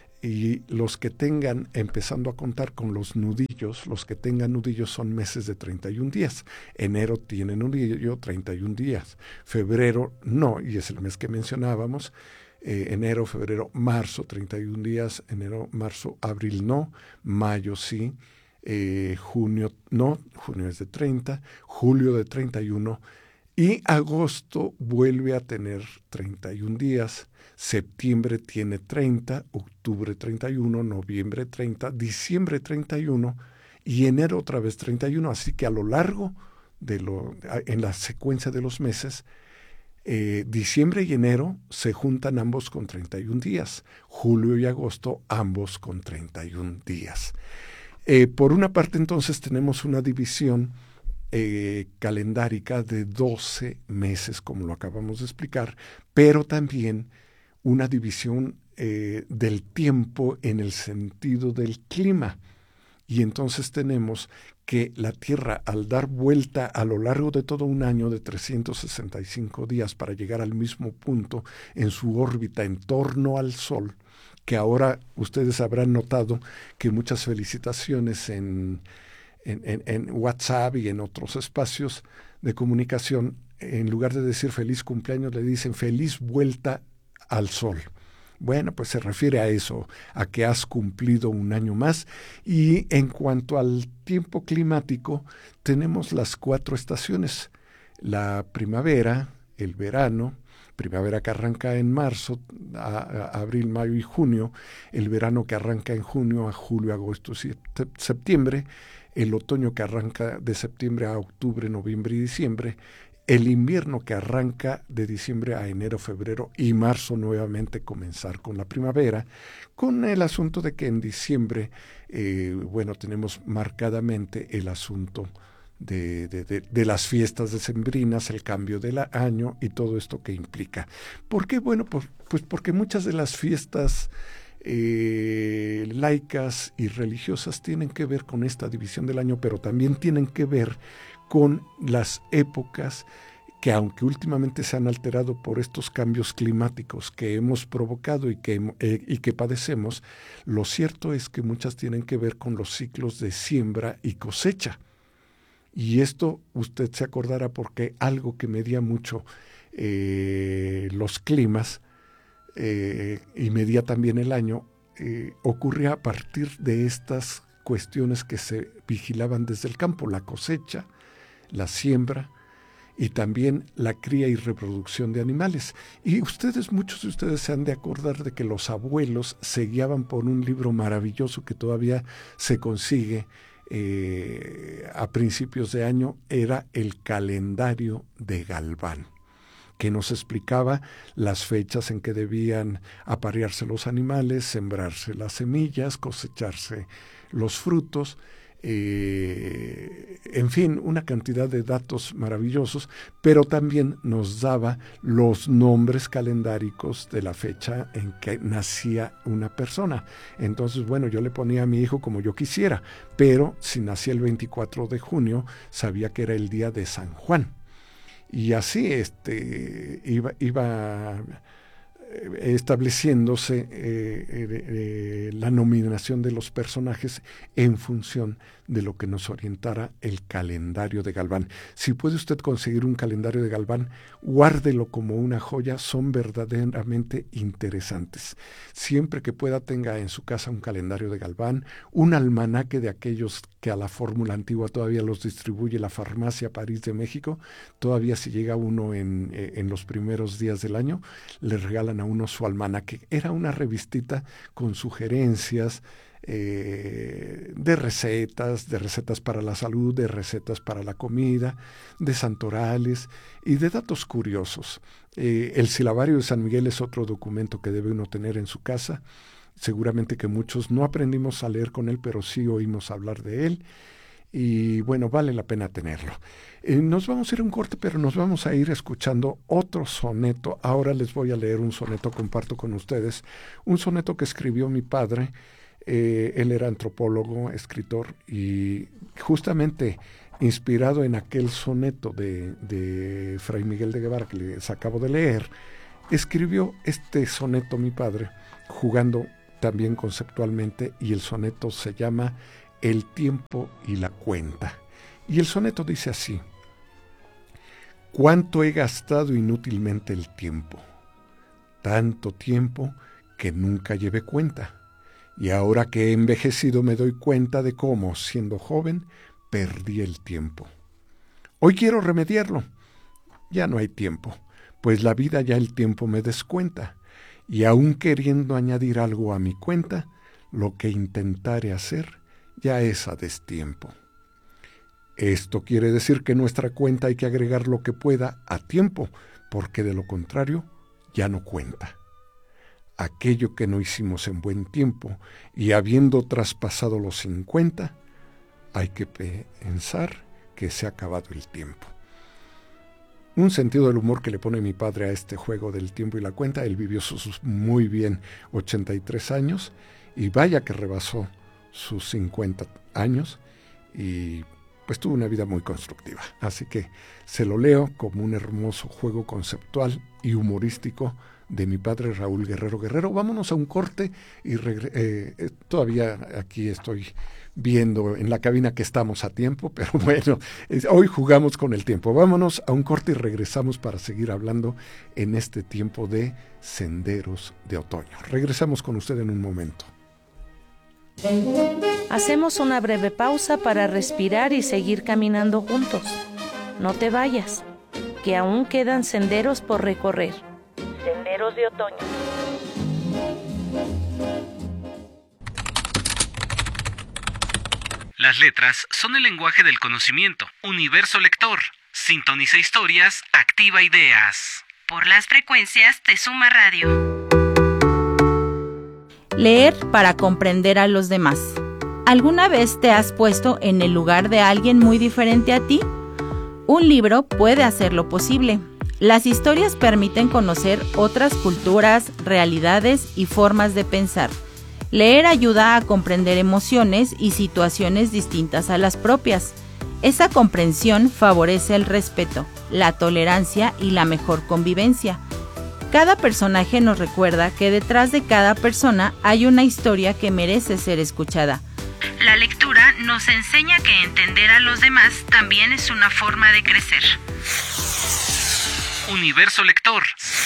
y los que tengan, empezando a contar con los nudillos, los que tengan nudillos son meses de treinta y un días. Enero tiene nudillo, treinta y un días. Febrero no, y es el mes que mencionábamos. Eh, enero, febrero, marzo, treinta y un días. Enero, marzo, abril no. Mayo sí. Eh, junio no, junio es de treinta, julio de treinta y uno, y agosto vuelve a tener treinta y un días, septiembre tiene treinta, octubre treinta y uno, noviembre treinta, diciembre treinta y uno y enero otra vez treinta y uno, así que a lo largo de lo, en la secuencia de los meses, eh, diciembre y enero se juntan ambos con treinta y un días, julio y agosto ambos con treinta y un días. Eh, por una parte, entonces, tenemos una división eh, calendárica de doce meses, como lo acabamos de explicar, pero también una división eh, del tiempo en el sentido del clima. Y entonces tenemos que la Tierra, al dar vuelta a lo largo de todo un año de trescientos sesenta y cinco días para llegar al mismo punto en su órbita en torno al Sol, que ahora ustedes habrán notado que muchas felicitaciones en, en, en, en WhatsApp y en otros espacios de comunicación, en lugar de decir feliz cumpleaños, le dicen feliz vuelta al Sol. Bueno, pues se refiere a eso, a que has cumplido un año más. Y en cuanto al tiempo climático, tenemos las cuatro estaciones: la primavera, el verano, primavera que arranca en marzo, a, a abril, mayo y junio, el verano que arranca en junio, a julio, agosto y septiembre, el otoño que arranca de septiembre a octubre, noviembre y diciembre, el invierno que arranca de diciembre a enero, febrero y marzo, nuevamente comenzar con la primavera, con el asunto de que en diciembre, eh, bueno, tenemos marcadamente el asunto De, de, de, de las fiestas decembrinas, el cambio del año y todo esto que implica. ¿Por qué? Bueno, pues, pues porque muchas de las fiestas eh, laicas y religiosas tienen que ver con esta división del año, pero también tienen que ver con las épocas que, aunque últimamente se han alterado por estos cambios climáticos que hemos provocado y que, eh, y que padecemos, lo cierto es que muchas tienen que ver con los ciclos de siembra y cosecha. Y esto usted se acordará porque algo que medía mucho eh, los climas eh, y medía también el año, eh, ocurría a partir de estas cuestiones que se vigilaban desde el campo: la cosecha, la siembra y también la cría y reproducción de animales. Y ustedes, muchos de ustedes se han de acordar de que los abuelos se guiaban por un libro maravilloso que todavía se consigue Eh, a principios de año, era el calendario de Galván, que nos explicaba las fechas en que debían aparearse los animales, sembrarse las semillas, cosecharse los frutos, eh, en fin, una cantidad de datos maravillosos, pero también nos daba los nombres calendáricos de la fecha en que nacía una persona. Entonces, bueno, yo le ponía a mi hijo como yo quisiera, pero si nacía el veinticuatro de junio, sabía que era el día de San Juan. Y así este, iba, iba estableciéndose eh, eh, eh, la nominación de los personajes en función de lo que nos orientara el calendario de Galván. Si puede usted conseguir un calendario de Galván, guárdelo como una joya, son verdaderamente interesantes. Siempre que pueda, tenga en su casa un calendario de Galván, un almanaque de aquellos que a la fórmula antigua todavía los distribuye la farmacia París de México. Todavía si llega uno en, en los primeros días del año, le regalan a uno su almanaque. Era una revistita con sugerencias eh, de recetas, de recetas para la salud, de recetas para la comida, de santorales y de datos curiosos. Eh, el silabario de San Miguel es otro documento que debe uno tener en su casa. Seguramente que muchos no aprendimos a leer con él, pero sí oímos hablar de él. Y bueno, vale la pena tenerlo. Eh, nos vamos a ir a un corte, pero nos vamos a ir escuchando otro soneto. Ahora les voy a leer un soneto, comparto con ustedes, un soneto que escribió mi padre Eh, él era antropólogo, escritor, y justamente inspirado en aquel soneto de, de Fray Miguel de Guevara que les acabo de leer, escribió este soneto mi padre, jugando también conceptualmente, y el soneto se llama El tiempo y la cuenta. Y el soneto dice así: ¿cuánto he gastado inútilmente el tiempo? Tanto tiempo que nunca llevé cuenta. Y ahora que he envejecido me doy cuenta de cómo, siendo joven, perdí el tiempo. Hoy quiero remediarlo. Ya no hay tiempo, pues la vida ya el tiempo me descuenta. Y aún queriendo añadir algo a mi cuenta, lo que intentare hacer ya es a destiempo. Esto quiere decir que nuestra cuenta hay que agregar lo que pueda a tiempo, porque de lo contrario ya no cuenta. Aquello que no hicimos en buen tiempo y habiendo traspasado los cincuenta, hay que pensar que se ha acabado el tiempo. Un sentido del humor que le pone mi padre a este juego del tiempo y la cuenta. Él vivió sus muy bien ochenta y tres años y vaya que rebasó sus cincuenta años y pues tuvo una vida muy constructiva. Así que se lo leo como un hermoso juego conceptual y humorístico de mi padre Raúl Guerrero Guerrero. Vámonos a un corte y regre- eh, todavía aquí estoy viendo en la cabina que estamos a tiempo, pero bueno, es, hoy jugamos con el tiempo. Vámonos a un corte y regresamos para seguir hablando en este tiempo de Senderos de Otoño. Regresamos con usted en un momento. Hacemos una breve pausa para respirar y seguir caminando juntos. No te vayas, que aún quedan senderos por recorrer. Senderos de Otoño. Las letras son el lenguaje del conocimiento. Universo lector. Sintoniza historias, activa ideas. Por las frecuencias de Suma Radio. Leer para comprender a los demás. ¿Alguna vez te has puesto en el lugar de alguien muy diferente a ti? Un libro puede hacerlo posible. Las historias permiten conocer otras culturas, realidades y formas de pensar. Leer ayuda a comprender emociones y situaciones distintas a las propias. Esa comprensión favorece el respeto, la tolerancia y la mejor convivencia. Cada personaje nos recuerda que detrás de cada persona hay una historia que merece ser escuchada. La lectura nos enseña que entender a los demás también es una forma de crecer. Universo lector.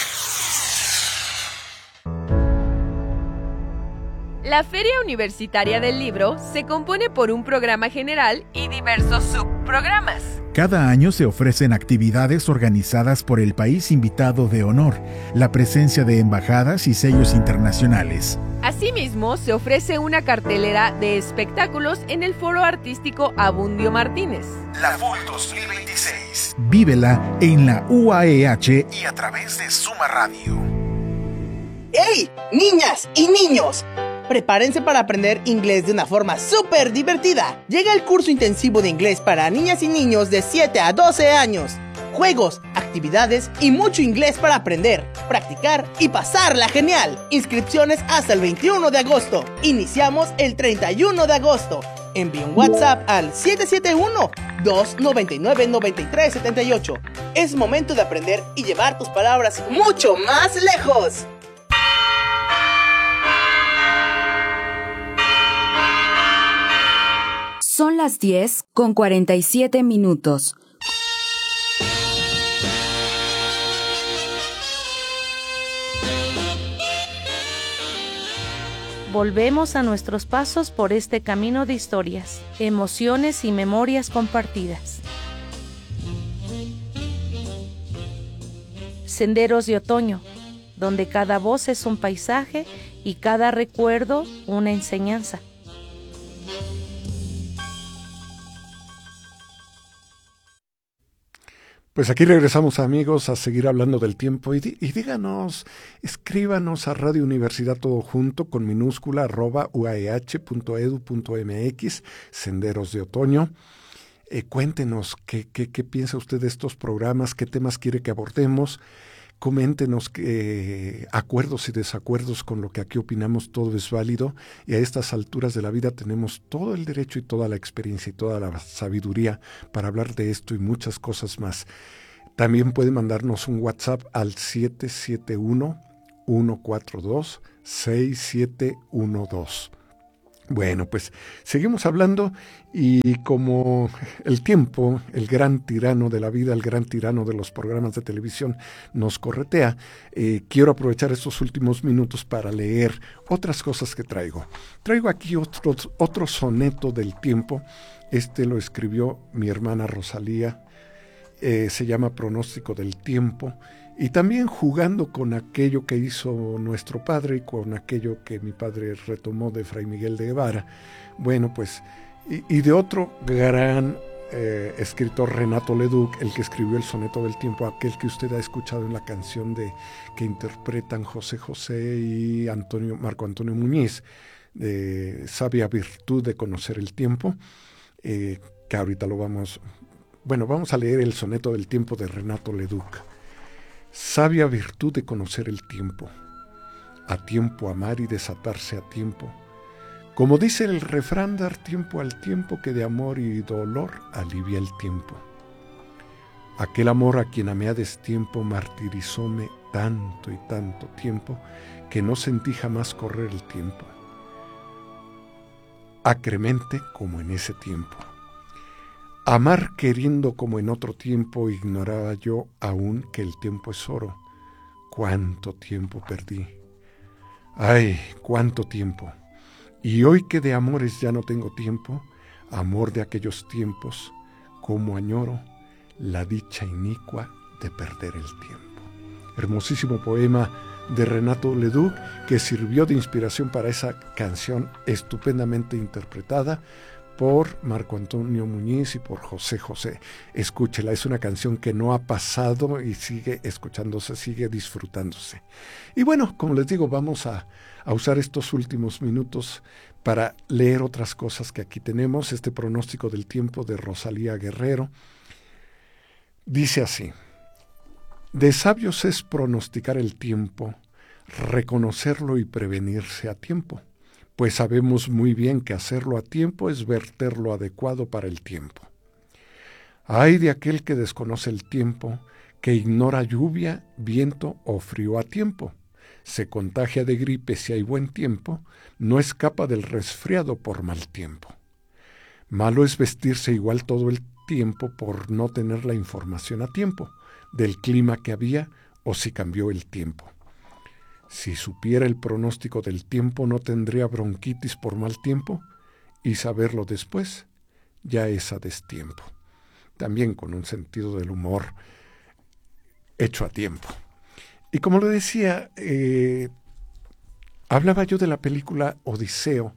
La Feria Universitaria del Libro se compone por un programa general y diversos subprogramas. Cada año se ofrecen actividades organizadas por el país invitado de honor, la presencia de embajadas y sellos internacionales. Asimismo, se ofrece una cartelera de espectáculos en el Foro Artístico Abundio Martínez. La F U L dos mil veintiséis. Vívela en la U A E H y a través de Suma Radio. ¡Hey, niñas y niños! Prepárense para aprender inglés de una forma súper divertida. Llega el curso intensivo de inglés para niñas y niños de siete a doce años. Juegos, actividades y mucho inglés para aprender, practicar y pasarla genial. Inscripciones hasta el veintiuno de agosto. Iniciamos el treinta y uno de agosto. Envíe un WhatsApp al siete siete uno, dos nueve nueve, nueve tres siete ocho. Es momento de aprender y llevar tus palabras mucho más lejos. Son las diez con cuarenta y siete minutos. Volvemos a nuestros pasos por este camino de historias, emociones y memorias compartidas. Senderos de Otoño, donde cada voz es un paisaje y cada recuerdo una enseñanza. Pues aquí regresamos, amigos, a seguir hablando del tiempo y, di- y díganos, escríbanos a Radio Universidad todo junto con minúscula arroba uaeh punto edu punto mx, Senderos de Otoño. Eh, cuéntenos qué, qué, qué piensa usted de estos programas, qué temas quiere que abordemos, coméntenos que, acuerdos y desacuerdos con lo que aquí opinamos, todo es válido, y a estas alturas de la vida tenemos todo el derecho y toda la experiencia y toda la sabiduría para hablar de esto y muchas cosas más. También puede mandarnos un WhatsApp al siete siete uno, uno cuatro dos, seis siete uno dos. Bueno, pues seguimos hablando, y como el tiempo, el gran tirano de la vida, el gran tirano de los programas de televisión nos corretea, eh, quiero aprovechar estos últimos minutos para leer otras cosas que traigo. Traigo aquí otro, otro soneto del tiempo. Este lo escribió mi hermana Rosalía, eh, se llama Pronóstico del Tiempo. Y también jugando con aquello que hizo nuestro padre y con aquello que mi padre retomó de Fray Miguel de Guevara. Bueno, pues, y, y de otro gran eh, escritor, Renato Leduc, el que escribió el soneto del tiempo, aquel que usted ha escuchado en la canción de que interpretan José José y Antonio, Marco Antonio Muñiz, de Sabia Virtud de Conocer el Tiempo, eh, que ahorita lo vamos, bueno, vamos a leer el soneto del tiempo de Renato Leduc. Sabia virtud de conocer el tiempo, a tiempo amar y desatarse a tiempo. Como dice el refrán, dar tiempo al tiempo que de amor y dolor alivia el tiempo. Aquel amor a quien amé a destiempo martirizóme tanto y tanto tiempo que no sentí jamás correr el tiempo, acremente como en ese tiempo. Amar queriendo como en otro tiempo, ignoraba yo aún que el tiempo es oro. Cuánto tiempo perdí. Ay, cuánto tiempo. Y hoy que de amores ya no tengo tiempo, amor de aquellos tiempos, cómo añoro la dicha inicua de perder el tiempo. Hermosísimo poema de Renato Leduc que sirvió de inspiración para esa canción estupendamente interpretada por Marco Antonio Muñiz y por José José. Escúchela, es una canción que no ha pasado y sigue escuchándose, sigue disfrutándose. Y bueno, como les digo, vamos a, a usar estos últimos minutos para leer otras cosas que aquí tenemos. Este pronóstico del tiempo de Rosalía Guerrero dice así: de sabios es pronosticar el tiempo, reconocerlo y prevenirse a tiempo, pues sabemos muy bien que hacerlo a tiempo es verter lo adecuado para el tiempo. Ay de aquel que desconoce el tiempo, que ignora lluvia, viento o frío a tiempo. Se contagia de gripe si hay buen tiempo, no escapa del resfriado por mal tiempo. Malo es vestirse igual todo el tiempo por no tener la información a tiempo del clima que había o si cambió el tiempo. Si supiera el pronóstico del tiempo, no tendría bronquitis por mal tiempo, y saberlo después ya es a destiempo. También con un sentido del humor hecho a tiempo. Y como lo decía, eh, hablaba yo de la película Odiseo,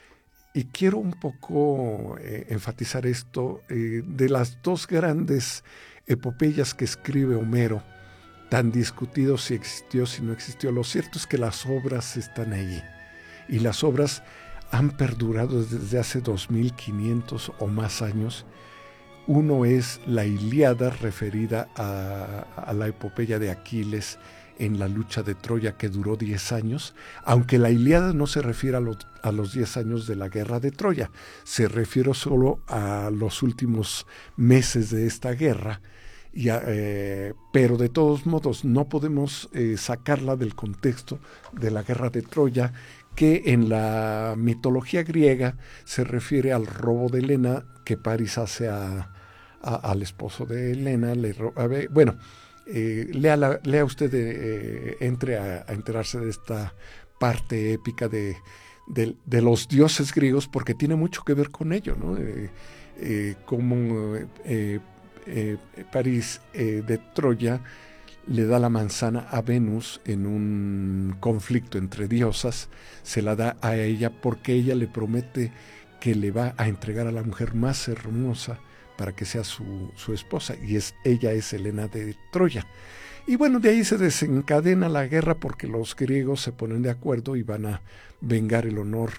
y quiero un poco eh, enfatizar esto, eh, de las dos grandes epopeyas que escribe Homero, tan discutido si existió, si no existió. Lo cierto es que las obras están ahí, y las obras han perdurado desde hace dos mil quinientos o más años. Uno es la Ilíada, referida a, a la epopeya de Aquiles en la lucha de Troya, que duró diez años, aunque la Ilíada no se refiere a, lo, a los diez años de la guerra de Troya, se refiere solo a los últimos meses de esta guerra. Y, eh, pero de todos modos no podemos eh, sacarla del contexto de la guerra de Troya, que en la mitología griega se refiere al robo de Helena que París hace a, a, al esposo de Helena. Le ro- a ver, bueno, eh, lea, la, lea usted, eh, entre a, a enterarse de esta parte épica de, de, de los dioses griegos, porque tiene mucho que ver con ello, ¿no? Eh, eh, como eh, Eh, París eh, de Troya le da la manzana a Venus en un conflicto entre diosas, se la da a ella porque ella le promete que le va a entregar a la mujer más hermosa para que sea su, su esposa, y es, ella es Helena de Troya. Y bueno, de ahí se desencadena la guerra porque los griegos se ponen de acuerdo y van a vengar el honor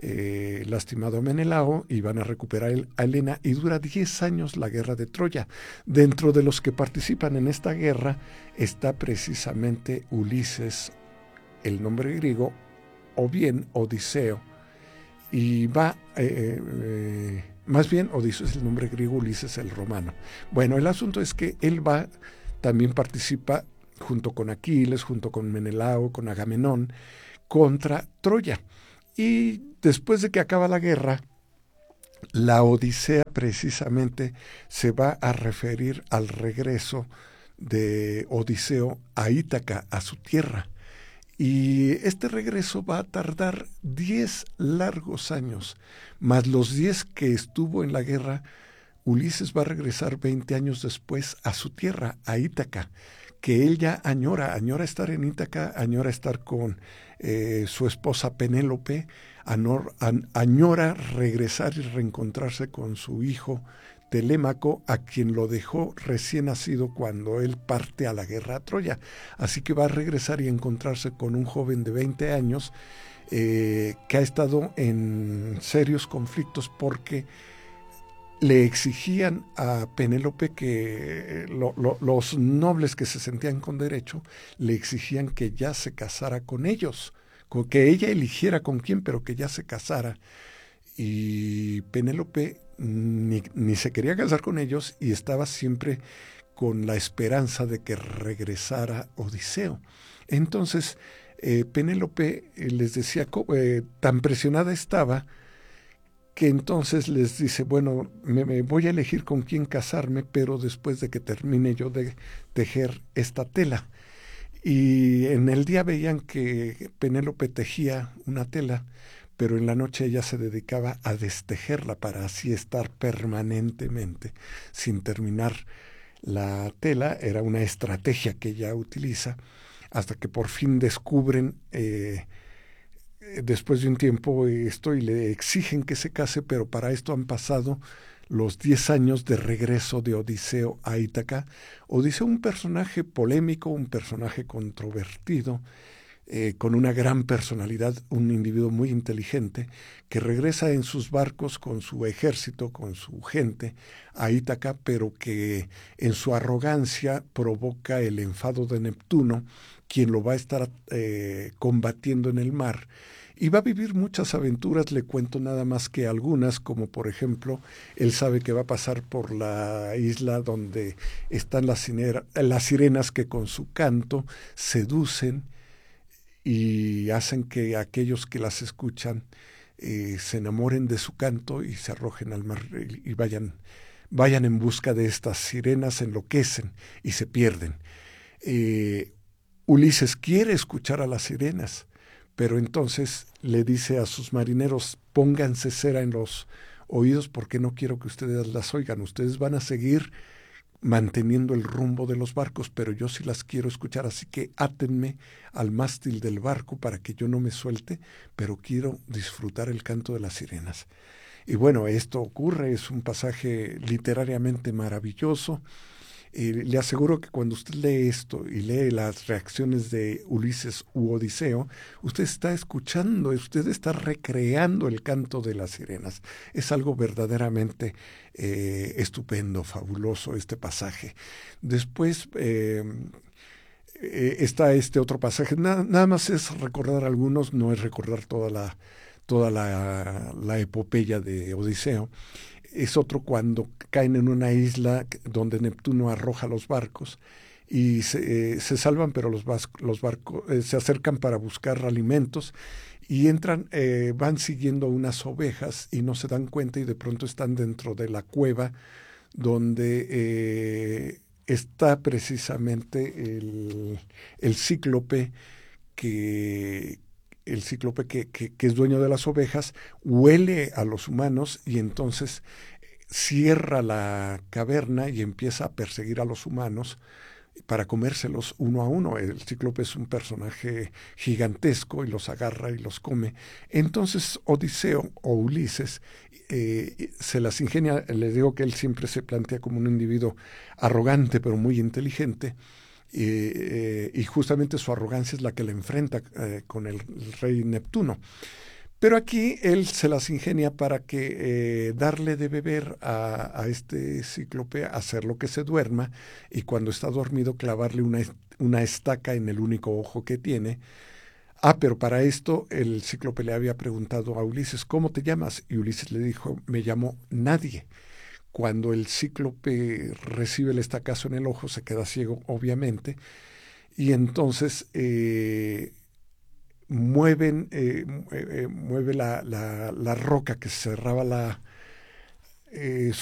eh, lastimado a Menelao y van a recuperar el, a Helena, y dura diez años la guerra de Troya. Dentro de los que participan en esta guerra está precisamente Ulises, el nombre griego, o bien Odiseo, y va, eh, eh, más bien Odiseo es el nombre griego, Ulises el romano. Bueno, el asunto es que él va, también participa junto con Aquiles, junto con Menelao, con Agamenón, contra Troya. Y después de que acaba la guerra, la Odisea precisamente se va a referir al regreso de Odiseo a Ítaca, a su tierra. Y este regreso va a tardar diez largos años, más los diez que estuvo en la guerra. Ulises va a regresar veinte años después a su tierra, a Ítaca, que él ya añora, añora estar en Ítaca, añora estar con eh, su esposa Penélope, anor, an, añora regresar y reencontrarse con su hijo Telémaco, a quien lo dejó recién nacido cuando él parte a la guerra a Troya. Así que va a regresar y encontrarse con un joven de veinte años eh, que ha estado en serios conflictos porque le exigían a Penélope que lo, lo, los nobles que se sentían con derecho le exigían que ya se casara con ellos, que ella eligiera con quién, pero que ya se casara. Y Penélope ni, ni se quería casar con ellos y estaba siempre con la esperanza de que regresara Odiseo. Entonces eh, Penélope eh, les decía, eh, tan presionada estaba, que entonces les dice, bueno, me, me voy a elegir con quién casarme, pero después de que termine yo de tejer esta tela. Y en el día veían que Penélope tejía una tela, pero en la noche ella se dedicaba a destejerla para así estar permanentemente sin terminar la tela. Era una estrategia que ella utiliza, hasta que por fin descubren eh, después de un tiempo esto y le exigen que se case, pero para esto han pasado los diez años de regreso de Odiseo a Ítaca. Odiseo, un personaje polémico, un personaje controvertido, eh, con una gran personalidad, un individuo muy inteligente, que regresa en sus barcos con su ejército, con su gente a Ítaca, pero que en su arrogancia provoca el enfado de Neptuno, quien lo va a estar eh, combatiendo en el mar. Y va a vivir muchas aventuras, le cuento nada más que algunas, como por ejemplo, él sabe que va a pasar por la isla donde están las, cinera, las sirenas que con su canto seducen y hacen que aquellos que las escuchan eh, se enamoren de su canto y se arrojen al mar y, y vayan, vayan en busca de estas sirenas, enloquecen y se pierden. Eh, Ulises quiere escuchar a las sirenas, pero entonces le dice a sus marineros, pónganse cera en los oídos porque no quiero que ustedes las oigan. Ustedes van a seguir manteniendo el rumbo de los barcos, pero yo sí las quiero escuchar, así que átenme al mástil del barco para que yo no me suelte, pero quiero disfrutar el canto de las sirenas. Y bueno, esto ocurre, es un pasaje literariamente maravilloso. Eh, le aseguro que cuando usted lee esto y lee las reacciones de Ulises u Odiseo, usted está escuchando, usted está recreando el canto de las sirenas. Es algo verdaderamente eh, estupendo, fabuloso este pasaje. Después eh, eh, está este otro pasaje, Na, nada más es recordar algunos, no es recordar toda la, toda la, la epopeya de Odiseo. Es otro cuando caen en una isla donde Neptuno arroja los barcos y se, eh, se salvan, pero los, vas, los barcos eh, se acercan para buscar alimentos y entran, eh, van siguiendo unas ovejas y no se dan cuenta y de pronto están dentro de la cueva donde eh, está precisamente el, el cíclope que... el cíclope que, que, que es dueño de las ovejas, huele a los humanos y entonces cierra la caverna y empieza a perseguir a los humanos para comérselos uno a uno. El cíclope es un personaje gigantesco y los agarra y los come. Entonces Odiseo o Ulises eh, se las ingenia. Les digo que él siempre se plantea como un individuo arrogante pero muy inteligente. Eh, eh, y justamente su arrogancia es la que le enfrenta eh, con el, el rey Neptuno. Pero aquí él se las ingenia para que eh, darle de beber a, a este cíclope, hacerlo que se duerma, y cuando está dormido clavarle una, una estaca en el único ojo que tiene. Ah, pero para esto el cíclope le había preguntado a Ulises, ¿cómo te llamas? Y Ulises le dijo, me llamo Nadie. Cuando el cíclope recibe el estacazo en el ojo, se queda ciego, obviamente, y entonces eh, mueven, eh, eh, mueve la, la, la roca que cerraba la, eh,